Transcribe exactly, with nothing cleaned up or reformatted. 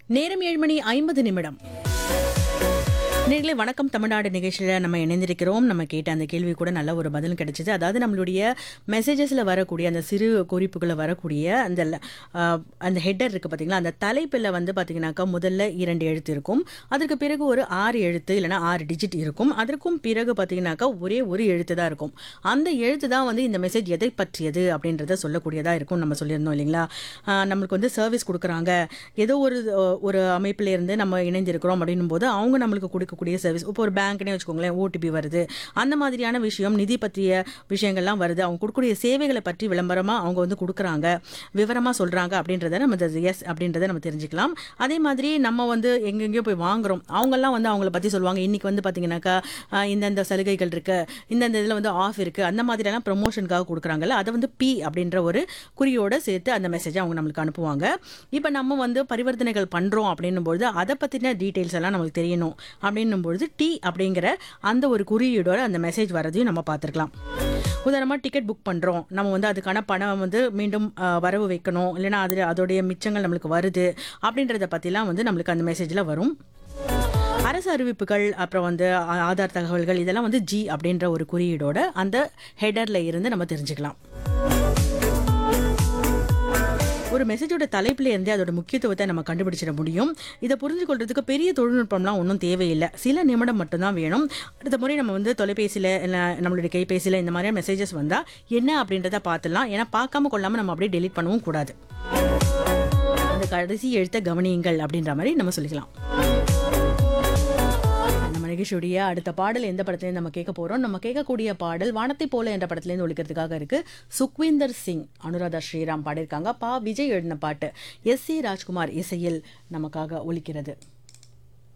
நேரம் ஏழு மணி ஐம்பது நிமிடம். நேர்களே வணக்கம் தமிழ்நாடு நிகழ்ச்சியில் நம்ம இணைந்திருக்கிறோம். நம்ம கேட்ட அந்த கேள்வி கூட நல்ல ஒரு பதில் கிடைச்சிது. அதாவது நம்மளுடைய மெசேஜஸில் வரக்கூடிய அந்த சிறு குறிப்புகளை வரக்கூடிய அந்த அஹ், அந்த ஹெட்டர் இருக்குது பார்த்தீங்களா, அந்த தலைப்பில் வந்து பார்த்தீங்கன்னாக்கா முதல்ல இரண்டு எழுத்து இருக்கும். அதற்கு பிறகு ஒரு ஆறு எழுத்து இல்லைனா ஆறு டிஜிட் இருக்கும். அதற்கும் பிறகு பார்த்தீங்கன்னாக்கா ஒரே ஒரு எழுத்து தான் இருக்கும். அந்த எழுத்து தான் வந்து இந்த மெசேஜ் எதை பற்றியது அப்படின்றத சொல்லக்கூடியதாக இருக்கும். நம்ம சொல்லியிருந்தோம் இல்லைங்களா, அஹ், நம்மளுக்கு வந்து சர்வீஸ் கொடுக்குறாங்க, ஏதோ ஒரு அஹ், ஒரு அமைப்பில் இருந்து நம்ம இணைந்திருக்கிறோம் அப்படின்னும் போது அவங்க நம்மளுக்கு கொடுக்கக்கூடிய சர்வீஸ், இப்போ ஒரு பேங்க்னே வச்சுக்கோங்களேன், ஓடிபி வருது, அந்த மாதிரியான விஷயம், நிதி பற்றிய விஷயங்கள்லாம் வருது, அவங்க கொடுக்கக்கூடிய சேவைகளை பற்றி விளம்பரமாக அவங்க வந்து கொடுக்குறாங்க, விவரமாக சொல்கிறாங்க அப்படின்றத நம்ம எஸ் அப்படின்றத நம்ம தெரிஞ்சுக்கலாம். அதே மாதிரி நம்ம வந்து எங்கெங்கேயோ போய் வாங்குறோம், அவங்கெல்லாம் வந்து அவங்கள பற்றி சொல்லுவாங்க. இன்றைக்கி வந்து பார்த்தீங்கன்னாக்கா அஹ், இந்தந்த சலுகைகள் இருக்குது, இந்தந்த இதில் வந்து ஆஃப் இருக்குது, அந்த மாதிரியெல்லாம் ப்ரொமோஷனுக்காக கொடுக்குறாங்கல்ல, அதை வந்து பி அப்படின்ற ஒரு குறியோடு சேர்த்து அந்த மெசேஜை அவங்க நம்மளுக்கு அனுப்புவாங்க. இப்போ நம்ம வந்து பரிவர்த்தனைகள் பண்ணுறோம் அப்படின்னும்பொழுது அதை பற்றின டீட்டெயில்ஸ் எல்லாம் நம்மளுக்கு தெரியணும் அப்படின்னும்பொழுது டி அப்படிங்கிற அந்த ஒரு குறியீடோட அந்த மெசேஜ் வரதையும் நம்ம பார்த்துருக்கலாம். உதாரணமாக டிக்கெட் புக் பண்ணுறோம், நம்ம வந்து அதுக்கான பணம் வந்து மீண்டும் அஹ், வரவு வைக்கணும், இல்லைனா அதில் அதோடைய மிச்சங்கள் நம்மளுக்கு வருது அப்படின்றத பற்றிலாம் வந்து நம்மளுக்கு அந்த மெசேஜில் வரும். அரசு அறிவிப்புகள், அப்புறம் வந்து ஆ- ஆதார் தகவல்கள், இதெல்லாம் வந்து ஜி அப்படின்ற ஒரு குறியீடோட அந்த ஹெடரில் இருந்து நம்ம தெரிஞ்சுக்கலாம். ஒரு மெசேஜோட தலைப்பில் இருந்தே அதோட முக்கியத்துவத்தை நம்ம கண்டுபிடிச்சிட முடியும். இதை புரிஞ்சு கொள்றதுக்கு பெரிய தொழில்நுட்பம்லாம் ஒன்றும் தேவையில்லை, சில நிமிடம் மட்டும்தான் வேணும். அடுத்த முறை நம்ம வந்து தொலைபேசியில் இல்லை நம்மளுடைய கைபேசியில் இந்த மாதிரியான மெசேஜஸ் வந்தால் என்ன அப்படின்றத பார்த்துடலாம். ஏன்னா பார்க்காம கொள்ளாமல் நம்ம அப்படியே டெலீட் பண்ணவும் கூடாது. அந்த கடைசி எழுத்த கவனியுங்கள் அப்படின்ற மாதிரி நம்ம சொல்லிக்கலாம். நம்ம நிகழ்ச்சியுடைய அடுத்த பாடல் எந்த படத்துலேருந்து நம்ம கேட்க போகிறோம்? நம்ம கேட்கக்கூடிய பாடல் வானத்தை போல என்ற படத்துலேருந்து ஒழிக்கிறதுக்காக இருக்கு. சுக்விந்தர் சிங், அனுராதா ஸ்ரீராம் பாடியிருக்காங்க. பா விஜய் எழுதின பாட்டு, எஸ் சி ராஜ்குமார் இசையில் நமக்காக ஒலிக்கிறது.